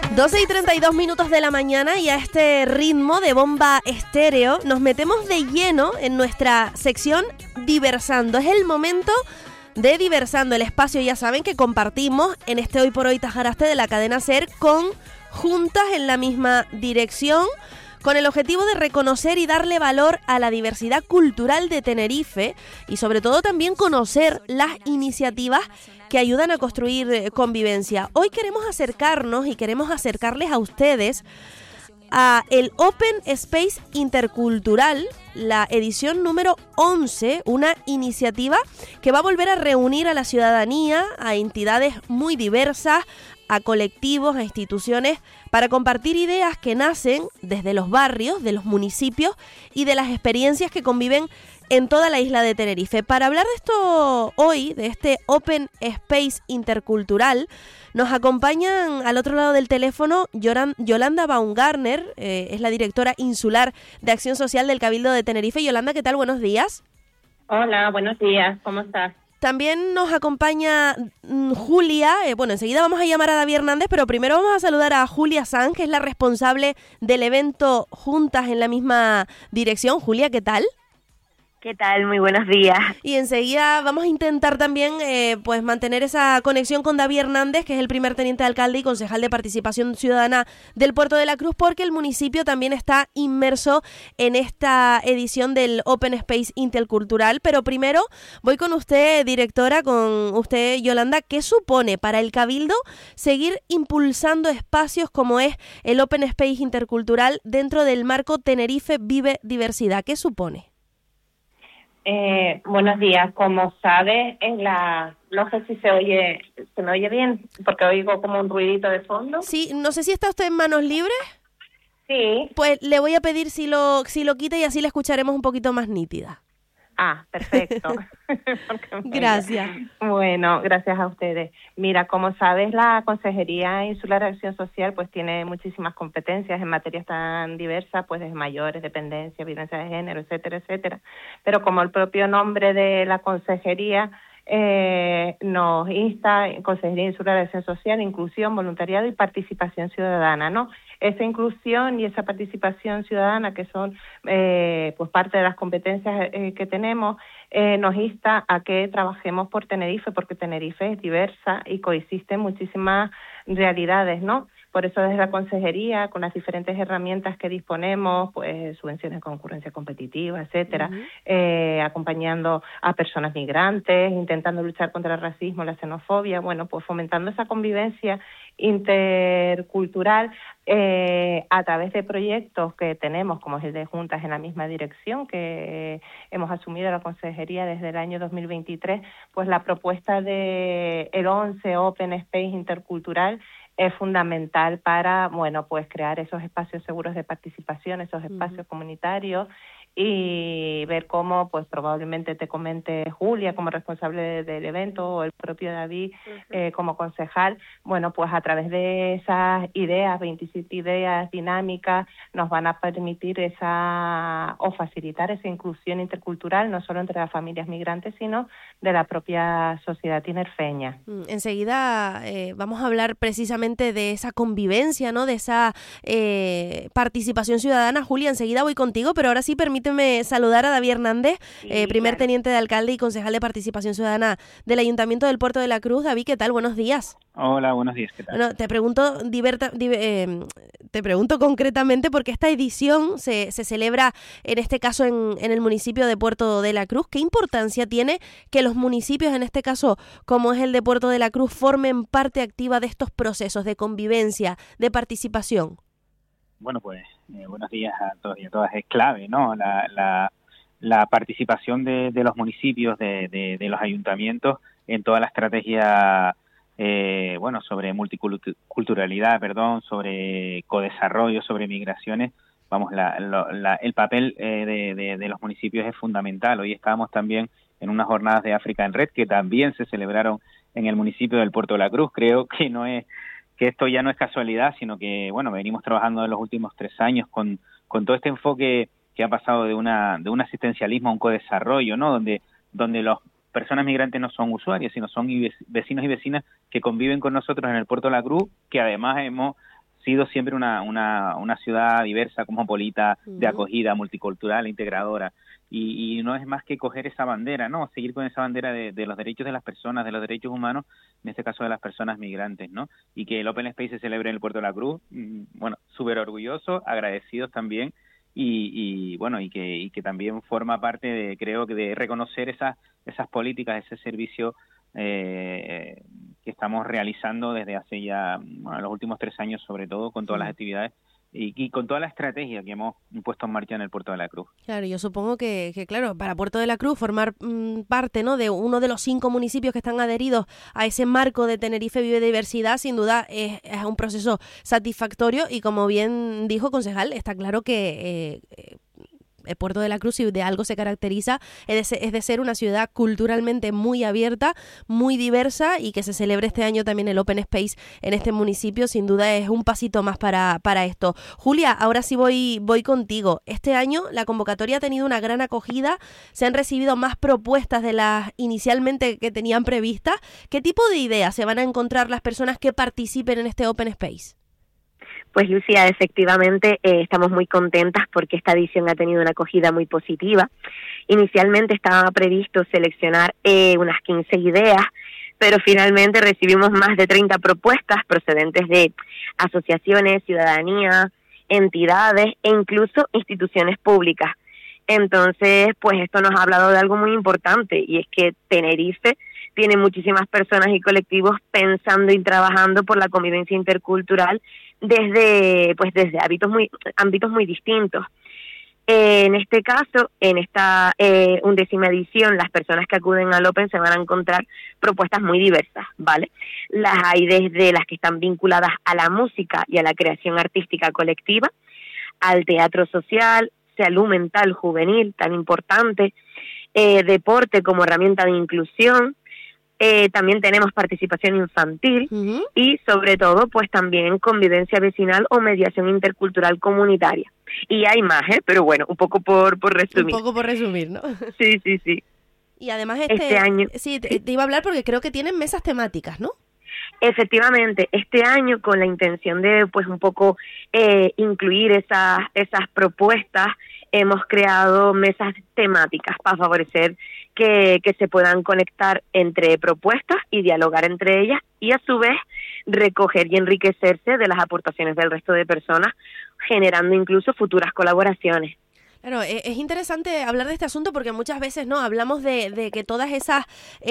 12:32 de la mañana y a este ritmo de bomba estéreo nos metemos de lleno en nuestra sección Diversando. Es el momento de Diversando, el espacio, ya saben, que compartimos en este Hoy por Hoy Tajaraste de la cadena SER con Juntas en la misma dirección, con el objetivo de reconocer y darle valor a la diversidad cultural de Tenerife y sobre todo también conocer las iniciativas que ayudan a construir convivencia. Hoy queremos acercarnos y queremos acercarles a ustedes a el Open Space Intercultural, la edición número 11, una iniciativa que va a volver a reunir a la ciudadanía, a entidades muy diversas, a colectivos, a instituciones, para compartir ideas que nacen desde los barrios, de los municipios y de las experiencias que conviven en toda la isla de Tenerife. Para hablar de esto hoy, de este Open Space Intercultural, nos acompañan al otro lado del teléfono Yolanda Baumgartner, es la directora insular de Acción Social del Cabildo de Tenerife. Yolanda, ¿qué tal? Buenos días. Hola, buenos días, ¿cómo estás? También nos acompaña Julia, enseguida vamos a llamar a David Hernández, pero primero vamos a saludar a Julia Sanz, que es la responsable del evento Juntas en la misma dirección. Julia, ¿qué tal? ¿Qué tal? Muy buenos días. Y enseguida vamos a intentar también mantener esa conexión con David Hernández, que es el primer teniente de alcalde y concejal de Participación Ciudadana del Puerto de la Cruz, porque el municipio también está inmerso en esta edición del Open Space Intercultural. Pero primero voy con usted, directora, con usted, Yolanda. ¿Qué supone para el Cabildo seguir impulsando espacios como es el Open Space Intercultural dentro del marco Tenerife Vive Diversidad? ¿Qué supone? Buenos días. Como sabes, no sé si se me oye bien, porque oigo como un ruidito de fondo. Sí, no sé si está usted en manos libres. Sí. Pues le voy a pedir si lo quita y así la escucharemos un poquito más nítida. Ah, perfecto. Gracias. Bueno, gracias a ustedes. Mira, como sabes, la Consejería Insular de Acción Social pues tiene muchísimas competencias en materias tan diversas, pues desde mayores, dependencia, violencia de género, etcétera, etcétera. Pero como el propio nombre de la Consejería nos insta, Consejería Insular de Acción Social, inclusión, voluntariado y participación ciudadana, ¿no? Esa inclusión y esa participación ciudadana, que son pues parte de las competencias que tenemos, nos insta a que trabajemos por Tenerife, porque Tenerife es diversa y coexisten muchísimas realidades, ¿no? Por eso desde la Consejería, con las diferentes herramientas que disponemos, pues subvenciones de concurrencia competitiva, etcétera, acompañando a personas migrantes, intentando luchar contra el racismo, la xenofobia, pues fomentando esa convivencia intercultural a través de proyectos que tenemos, como es el de Juntas en la misma dirección, que hemos asumido la Consejería desde el año 2023, pues la propuesta de el 11 Open Space Intercultural es fundamental para, pues crear esos espacios seguros de participación, esos espacios comunitarios, y ver cómo, pues probablemente te comente Julia como responsable del evento o el propio David como concejal, pues a través de esas ideas, 27 ideas dinámicas, nos van a permitir facilitar esa inclusión intercultural, no solo entre las familias migrantes, sino de la propia sociedad tinerfeña. Enseguida vamos a hablar precisamente de esa convivencia, ¿no? De esa participación ciudadana. Julia, enseguida voy contigo, pero ahora sí permíteme saludar a David Hernández, primer teniente de alcalde y concejal de Participación Ciudadana del Ayuntamiento del Puerto de la Cruz. David, ¿qué tal? Buenos días. Hola, buenos días, ¿qué tal? Bueno, te pregunto concretamente porque esta edición se celebra, en este caso, en el municipio de Puerto de la Cruz. ¿Qué importancia tiene que los municipios, en este caso, como es el de Puerto de la Cruz, formen parte activa de estos procesos de convivencia, de participación? Bueno, pues buenos días a todos y a todas. Es clave, ¿no? La participación de los municipios, de los ayuntamientos en toda la estrategia sobre multiculturalidad, sobre codesarrollo, sobre migraciones. El papel de los municipios es fundamental. Hoy estábamos también en unas jornadas de África en Red que también se celebraron en el municipio del Puerto de la Cruz. Creo que esto ya no es casualidad, sino que venimos trabajando en los últimos 3 años con todo este enfoque que ha pasado de un asistencialismo a un codesarrollo, ¿no? Donde las personas migrantes no son usuarios, sino son vecinos y vecinas que conviven con nosotros en el Puerto de la Cruz, que además hemos sido siempre una ciudad diversa, cosmopolita, de acogida, multicultural, integradora. Y no es más que coger esa bandera, ¿no? Seguir con esa bandera de los derechos de las personas, de los derechos humanos, en este caso de las personas migrantes, ¿no? Y que el Open Space se celebre en el Puerto de la Cruz, bueno, súper orgulloso, agradecidos también, y que también forma parte de, creo que de reconocer esas políticas, ese servicio que estamos realizando desde hace ya los últimos 3 años, sobre todo, con todas las actividades y con toda la estrategia que hemos puesto en marcha en el Puerto de la Cruz. Claro, yo supongo que claro, para Puerto de la Cruz formar parte, ¿no?, de uno de los 5 municipios que están adheridos a ese marco de Tenerife Vive Diversidad, sin duda es un proceso satisfactorio y, como bien dijo concejal, está claro que el Puerto de la Cruz, si de algo se caracteriza, es de ser una ciudad culturalmente muy abierta, muy diversa, y que se celebre este año también el Open Space en este municipio, sin duda es un pasito más para esto. Julia, ahora sí voy contigo. Este año la convocatoria ha tenido una gran acogida, se han recibido más propuestas de las inicialmente que tenían previstas. ¿Qué tipo de ideas se van a encontrar las personas que participen en este Open Space? Pues Lucía, efectivamente estamos muy contentas porque esta edición ha tenido una acogida muy positiva. Inicialmente estaba previsto seleccionar unas 15 ideas, pero finalmente recibimos más de 30 propuestas procedentes de asociaciones, ciudadanía, entidades e incluso instituciones públicas. Entonces, pues esto nos ha hablado de algo muy importante, y es que Tenerife tiene muchísimas personas y colectivos pensando y trabajando por la convivencia intercultural desde ámbitos muy distintos. En este caso, en esta 11ª edición, las personas que acuden al Open se van a encontrar propuestas muy diversas, ¿vale? Las hay desde las que están vinculadas a la música y a la creación artística colectiva, al teatro social, salud mental juvenil, tan importante, deporte como herramienta de inclusión. También tenemos participación infantil y, sobre todo, pues también convivencia vecinal o mediación intercultural comunitaria. Y hay más, pero bueno, un poco por resumir. Un poco por resumir, ¿no? Sí. Y además este año... Sí, te iba a hablar porque creo que tienen mesas temáticas, ¿no? Efectivamente, este año, con la intención de pues un poco incluir esas propuestas, hemos creado mesas temáticas para favorecer que se puedan conectar entre propuestas y dialogar entre ellas, y a su vez recoger y enriquecerse de las aportaciones del resto de personas, generando incluso futuras colaboraciones. Claro, es interesante hablar de este asunto porque muchas veces no hablamos de que todas esas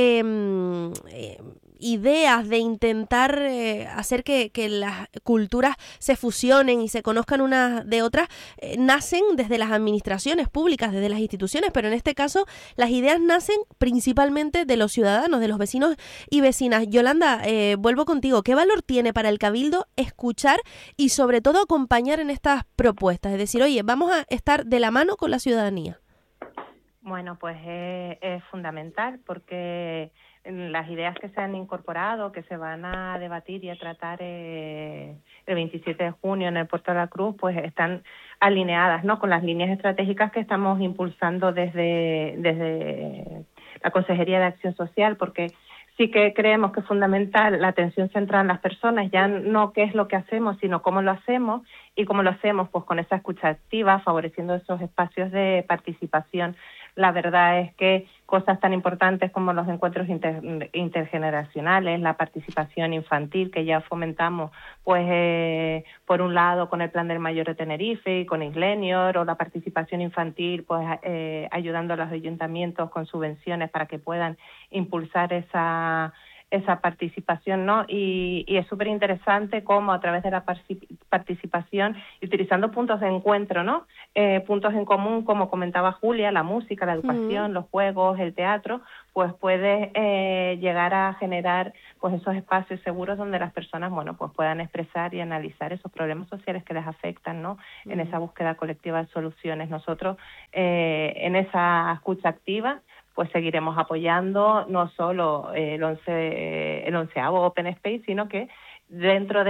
ideas de intentar hacer que las culturas se fusionen y se conozcan unas de otras nacen desde las administraciones públicas, desde las instituciones, pero en este caso las ideas nacen principalmente de los ciudadanos, de los vecinos y vecinas. Yolanda, vuelvo contigo. ¿Qué valor tiene para el Cabildo escuchar y sobre todo acompañar en estas propuestas? Es decir, oye, vamos a estar de la mano con la ciudadanía. Bueno, pues es fundamental porque las ideas que se han incorporado, que se van a debatir y a tratar el 27 de junio en el Puerto de la Cruz, pues están alineadas, ¿no?, con las líneas estratégicas que estamos impulsando desde la Consejería de Acción Social, porque sí que creemos que es fundamental la atención centrada en las personas, ya no qué es lo que hacemos, sino cómo lo hacemos, y cómo lo hacemos pues con esa escucha activa, favoreciendo esos espacios de participación. La verdad es que cosas tan importantes como los encuentros intergeneracionales, la participación infantil que ya fomentamos, pues por un lado con el Plan del Mayor de Tenerife y con Islenior, o la participación infantil pues ayudando a los ayuntamientos con subvenciones para que puedan impulsar esa participación, ¿no? Y es súper interesante cómo a través de la participación, utilizando puntos de encuentro, ¿no? Puntos en común, como comentaba Julia, la música, la educación, los juegos, el teatro, pues puede llegar a generar pues esos espacios seguros donde las personas, bueno, pues puedan expresar y analizar esos problemas sociales que les afectan, ¿no? En esa búsqueda colectiva de soluciones. Nosotros en esa escucha activa pues seguiremos apoyando no solo el 11º Open Space, sino que dentro de él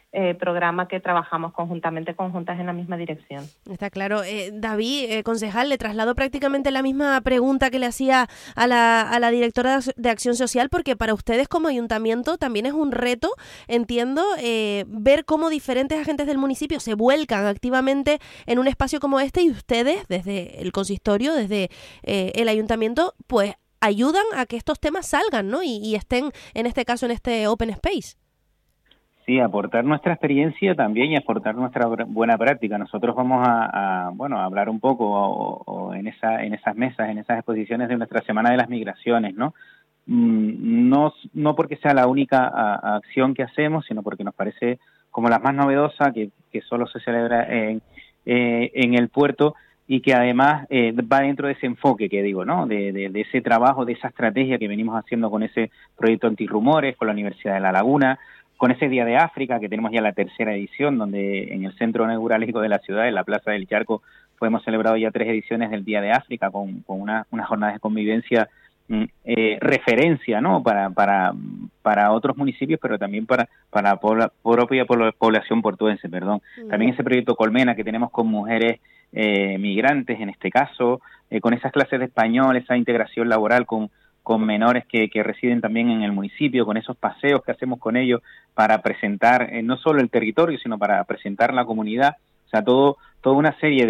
programa que trabajamos conjuntas en la misma dirección. Está claro. David, concejal, le traslado prácticamente la misma pregunta que le hacía a la directora de Acción Social, porque para ustedes como ayuntamiento también es un reto, entiendo, ver cómo diferentes agentes del municipio se vuelcan activamente en un espacio como este y ustedes, desde el consistorio, desde el ayuntamiento, pues ayudan a que estos temas salgan, ¿no? Y estén, en este caso, en este Open Space. Sí, aportar nuestra experiencia también y aportar nuestra buena práctica. Nosotros vamos a hablar un poco o en esas mesas, en esas exposiciones de nuestra Semana de las Migraciones, ¿no? No porque sea la única acción que hacemos, sino porque nos parece como la más novedosa, que solo se celebra en el puerto y que además va dentro de ese enfoque que digo, ¿no? De ese trabajo, de esa estrategia que venimos haciendo con ese proyecto antirrumores, con la Universidad de La Laguna, con ese Día de África, que tenemos ya la 3ª edición, donde en el centro neurálgico de la ciudad, en la Plaza del Charco, pues hemos celebrado ya 3 ediciones del Día de África, con una jornada de convivencia, referencia, ¿no? Para otros municipios, pero también para la propia población portuense, perdón. También ese proyecto Colmena que tenemos con mujeres migrantes, en este caso, con esas clases de español, esa integración laboral con menores que residen también en el municipio, con esos paseos que hacemos con ellos para presentar no solo el territorio, sino para presentar la comunidad. O sea, toda una serie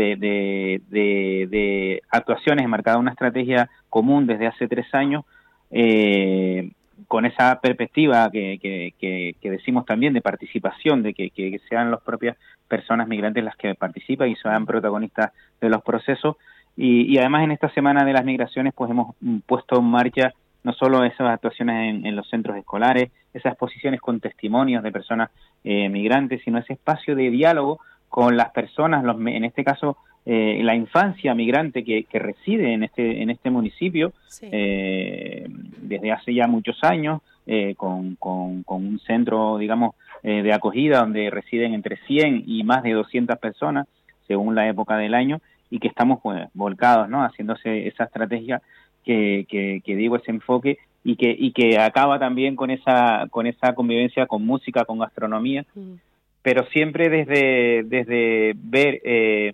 de actuaciones enmarcadas en una estrategia común desde hace 3 años, con esa perspectiva que decimos también de participación, de que sean las propias personas migrantes las que participan y sean protagonistas de los procesos. Y además en esta Semana de las Migraciones pues hemos puesto en marcha no solo esas actuaciones en los centros escolares, esas exposiciones con testimonios de personas migrantes, sino ese espacio de diálogo con las personas, en este caso la infancia migrante que reside en este municipio, sí, desde hace ya muchos años, con un centro, digamos, de acogida donde residen entre 100 y más de 200 personas, según la época del año, y que estamos pues volcados, ¿no? Haciéndose esa estrategia que digo, ese enfoque y que acaba también con esa convivencia con música, con gastronomía, pero siempre desde ver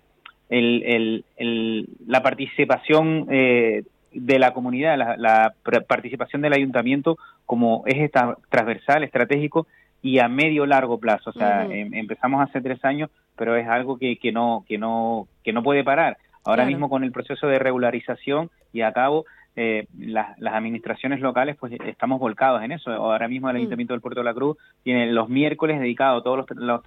la participación de la comunidad, la participación del ayuntamiento como eje transversal, estratégico y a medio largo plazo. O sea, empezamos hace 3 años, pero es algo que no puede parar. Ahora mismo con el proceso de regularización y a cabo, las administraciones locales pues estamos volcados en eso. Ahora mismo el Ayuntamiento del Puerto de la Cruz tiene los miércoles dedicados todos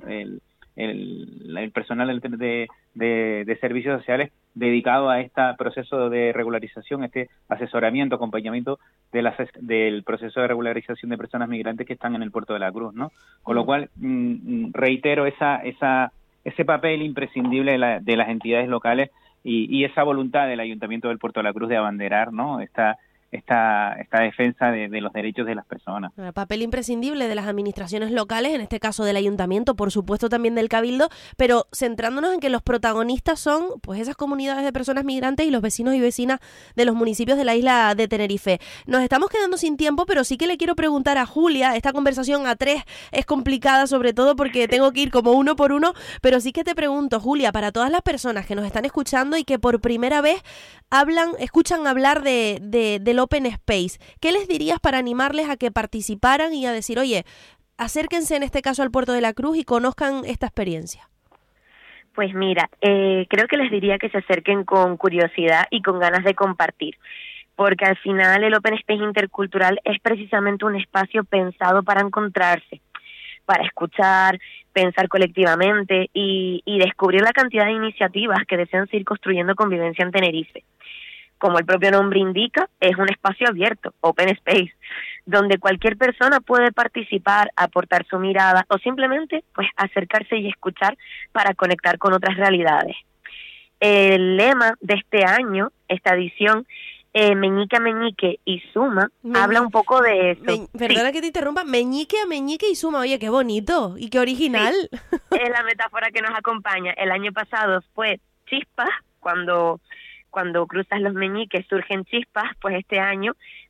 el personal de servicios sociales dedicado a este proceso de regularización, este asesoramiento, acompañamiento del proceso de regularización de personas migrantes que están en el Puerto de la Cruz, ¿no? Con lo cual reitero ese papel imprescindible de las entidades locales y esa voluntad del Ayuntamiento del Puerto de la Cruz de abanderar, ¿no? esta defensa de los derechos de las personas. El papel imprescindible de las administraciones locales, en este caso del ayuntamiento, por supuesto también del cabildo, pero centrándonos en que los protagonistas son pues esas comunidades de personas migrantes y los vecinos y vecinas de los municipios de la isla de Tenerife. Nos estamos quedando sin tiempo, pero sí que le quiero preguntar a Julia, esta conversación a 3 es complicada, sobre todo porque tengo que ir como uno por uno, pero sí que te pregunto, Julia, para todas las personas que nos están escuchando y que por primera vez escuchan hablar del Open Space, ¿qué les dirías para animarles a que participaran y a decir, oye, acérquense en este caso al Puerto de la Cruz y conozcan esta experiencia? Pues mira, creo que les diría que se acerquen con curiosidad y con ganas de compartir, porque al final el Open Space Intercultural es precisamente un espacio pensado para encontrarse, para escuchar, pensar colectivamente y descubrir la cantidad de iniciativas que desean seguir construyendo convivencia en Tenerife. Como el propio nombre indica, es un espacio abierto, Open Space, donde cualquier persona puede participar, aportar su mirada o simplemente pues acercarse y escuchar para conectar con otras realidades. El lema de este año, esta edición, Meñique a Meñique y Suma, habla un poco de eso. Perdona que te interrumpa, Meñique a Meñique y Suma, oye, qué bonito y qué original. Sí, es la metáfora que nos acompaña. El año pasado fue chispas, cuando cruzas los meñiques surgen chispas, pues este año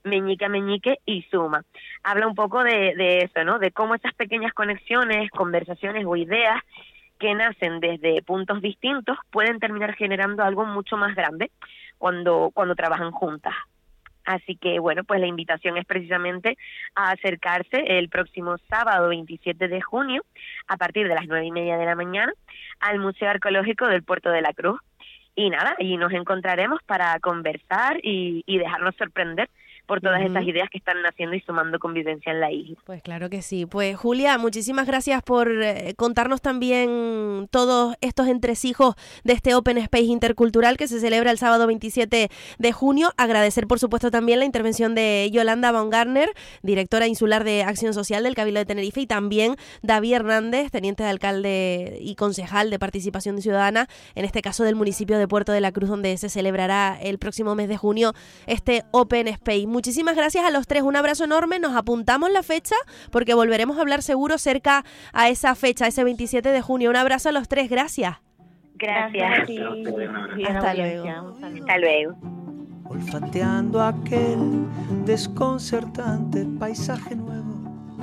meñique a meñique y suma. Habla un poco de eso, ¿no? De cómo esas pequeñas conexiones, conversaciones o ideas que nacen desde puntos distintos pueden terminar generando algo mucho más grande cuando trabajan juntas. Así que, bueno, pues la invitación es precisamente a acercarse el próximo sábado 27 de junio, a partir de las 9:30 de la mañana, al Museo Arqueológico del Puerto de la Cruz. Y nada, allí nos encontraremos para conversar y dejarnos sorprender por todas esas ideas que están naciendo y sumando convivencia en la isla. Pues claro que sí. Pues Julia, muchísimas gracias por contarnos también todos estos entresijos de este Open Space Intercultural que se celebra el sábado 27 de junio. Agradecer, por supuesto, también la intervención de Yolanda Baumgartner, directora insular de Acción Social del Cabildo de Tenerife, y también David Hernández, teniente de alcalde y concejal de Participación Ciudadana, en este caso del municipio de Puerto de la Cruz, donde se celebrará el próximo mes de junio este Open Space. Muchísimas gracias a los tres, un abrazo enorme, nos apuntamos la fecha porque volveremos a hablar seguro cerca a esa fecha, ese 27 de junio. Un abrazo a los tres, gracias. Gracias. Hasta luego. Hasta luego. Olfateando aquel desconcertante paisaje nuevo.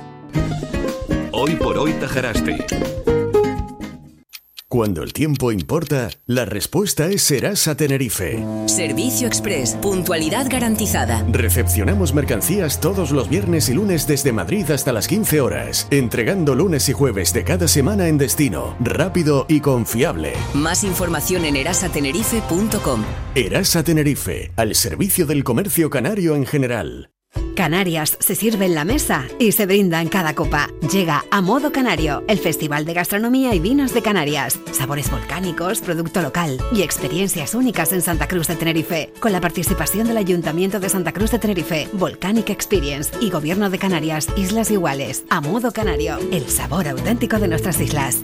Hoy por hoy Tajaraste. Cuando el tiempo importa, la respuesta es Serasa Tenerife. Servicio Express, puntualidad garantizada. Recepcionamos mercancías todos los viernes y lunes desde Madrid hasta las 15 horas, entregando lunes y jueves de cada semana en destino, rápido y confiable. Más información en erasatenerife.com. Erasa Tenerife, al servicio del comercio canario en general. Canarias se sirve en la mesa y se brinda en cada copa. Llega A Modo Canario, el Festival de Gastronomía y Vinos de Canarias. Sabores volcánicos, producto local y experiencias únicas en Santa Cruz de Tenerife. Con la participación del Ayuntamiento de Santa Cruz de Tenerife, Volcanic Experience y Gobierno de Canarias, Islas Iguales. A Modo Canario, el sabor auténtico de nuestras islas.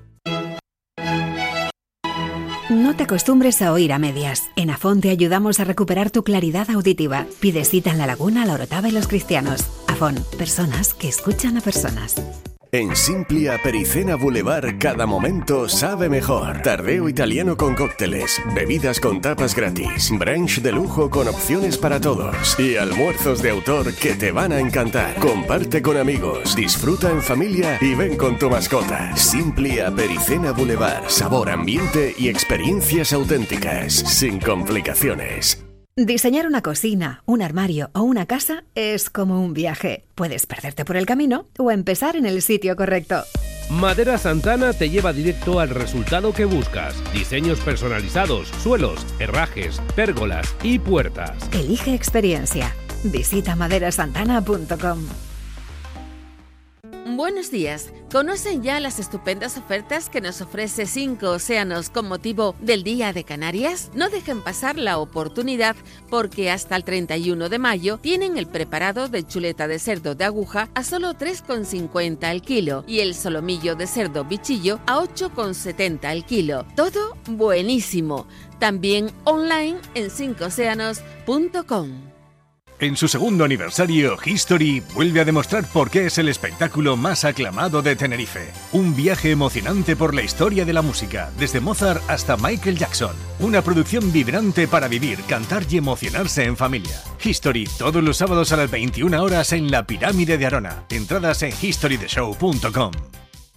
No te acostumbres a oír a medias. En Afón te ayudamos a recuperar tu claridad auditiva. Pide cita en La Laguna, La Orotava y Los Cristianos. Afón, personas que escuchan a personas. En Simplia Pericena Boulevard, cada momento sabe mejor. Tardeo italiano con cócteles, bebidas con tapas gratis, brunch de lujo con opciones para todos y almuerzos de autor que te van a encantar. Comparte con amigos, disfruta en familia y ven con tu mascota. Simplia Pericena Boulevard, sabor, ambiente y experiencias auténticas, sin complicaciones. Diseñar una cocina, un armario o una casa es como un viaje. Puedes perderte por el camino o empezar en el sitio correcto. Madera Santana te lleva directo al resultado que buscas. Diseños personalizados, suelos, herrajes, pérgolas y puertas. Elige experiencia. Visita maderasantana.com. Buenos días. ¿Conocen ya las estupendas ofertas que nos ofrece 5 Océanos con motivo del Día de Canarias? No dejen pasar la oportunidad porque hasta el 31 de mayo tienen el preparado de chuleta de cerdo de aguja a solo 3,50 el kilo y el solomillo de cerdo bichillo a 8,70 el kilo. Todo buenísimo. También online en 5océanos.com. En su segundo aniversario, History vuelve a demostrar por qué es el espectáculo más aclamado de Tenerife. Un viaje emocionante por la historia de la música, desde Mozart hasta Michael Jackson. Una producción vibrante para vivir, cantar y emocionarse en familia. History, todos los sábados a las 21 horas en la Pirámide de Arona. Entradas en historytheshow.com.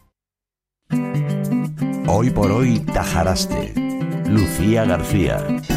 Hoy por hoy, Tajaraste. Lucía García.